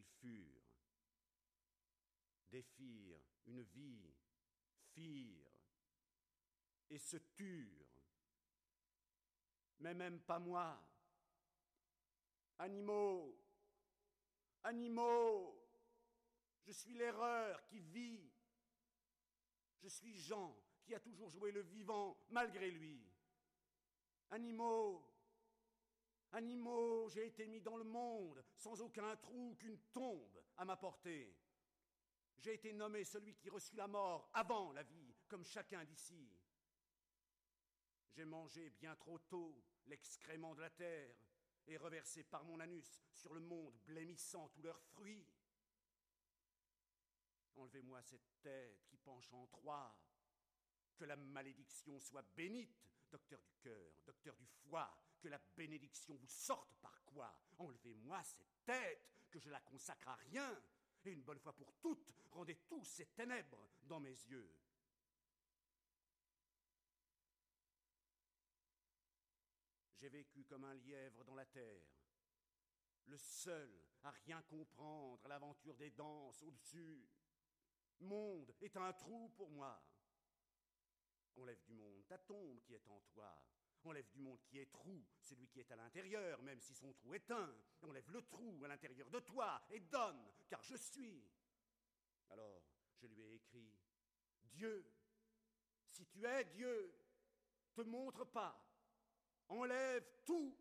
furent, défirent une vie, firent et se turent. Mais même pas moi. Animaux, animaux, je suis l'erreur qui vit. Je suis Jean qui a toujours joué le vivant malgré lui. Animaux, animaux, j'ai été mis dans le monde sans aucun trou qu'une tombe à ma portée. J'ai été nommé celui qui reçut la mort avant la vie, comme chacun d'ici. J'ai mangé bien trop tôt l'excrément de la terre et reversé par mon anus sur le monde blêmissant tous leurs fruits. Enlevez-moi cette tête qui penche en trois. Que la malédiction soit bénite, docteur du cœur, docteur du foie, que la bénédiction vous sorte par quoi? Enlevez-moi cette tête, que je la consacre à rien, et une bonne fois pour toutes, rendez tous ces ténèbres dans mes yeux. J'ai vécu comme un lièvre dans la terre, le seul à rien comprendre à l'aventure des danses au-dessus. Monde est un trou pour moi. Enlève du monde ta tombe qui est en toi. Enlève du monde qui est trou, celui qui est à l'intérieur, même si son trou est un. Enlève le trou à l'intérieur de toi et donne, car je suis. Alors, je lui ai écrit, Dieu, si tu es Dieu, te montre pas, enlève tout.